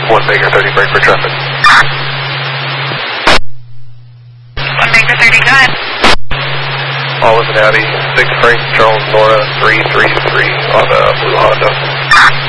1 Baker 30, break for traffic. 1 Baker 30, go ahead. All with an Audi, 6 Frank Charles Nora 333 on a blue Honda.